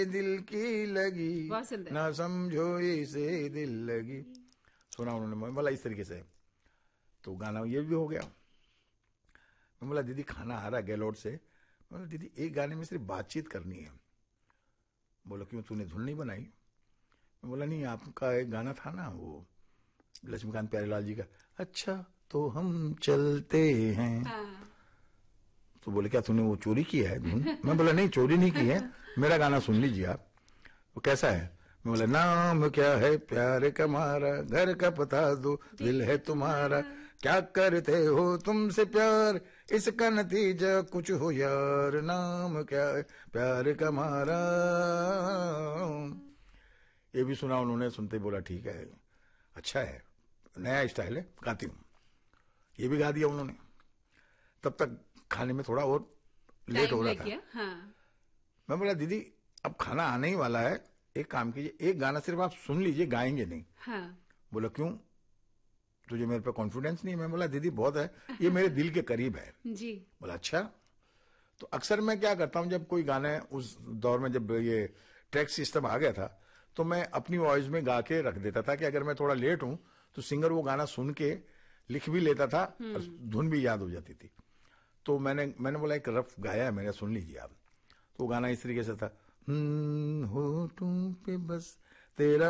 दिल की लगी बहुत सुंदर। ना समझो इसे दिल लगी, सुना उन्होंने। मैं बोला इस तरीके से, तो गाना ये भी हो गया। मैं बोला दीदी खाना आ रहा है गैलोड से। मैं बोला दीदी एक गाने में सिर्फ बातचीत करनी है। बोला क्यों, तूने धुन नहीं बनाई? मैं बोला नहीं, आपका एक गाना था ना वो लक्ष्मीकांत प्यारेलाल जी का, अच्छा तो हम चलते हैं। हाँ। तो बोले क्या तूने वो चोरी की है धुन? मैं बोला नहीं चोरी नहीं की है, मेरा गाना सुन लीजिए आप। वो कैसा है? मैं बोला नाम क्या है प्यार का मारा, घर का पता दो दिल है तुम्हारा, क्या करते हो तुमसे प्यार, इसका नतीजा कुछ हो यार, नाम क्या है प्यार का मारा। ये भी सुना उन्होंने, सुनते ही बोला ठीक है, अच्छा है, नया स्टाइल है, गाती हूँ। ये भी गा दिया उन्होंने। तब तक खाने में थोड़ा और लेट हो रहा था। हाँ। मैं बोला दीदी अब खाना आने ही वाला है, एक काम कीजिए, एक गाना सिर्फ आप सुन लीजिए, गाएंगे नहीं। हाँ। बोला क्यों, तुझे मेरे पे कॉन्फिडेंस नहीं? मैं बोला दीदी बहुत है, ये मेरे दिल के करीब है। जी। बोला अच्छा। तो अक्सर मैं क्या करता हूं, जब कोई गाना, उस दौर में जब ये ट्रैक सिस्टम आ गया था, तो मैं अपनी वॉइस में गा के रख देता था कि अगर मैं थोड़ा लेट हूं तो सिंगर वो गाना सुन के लिख भी लेता था और धुन भी याद हो जाती थी। तो मैंने बोला एक रफ गाया है मैंने, सुन लीजिए आप। तो वो गाना इस तरीके से था, होठों पे बस तेरा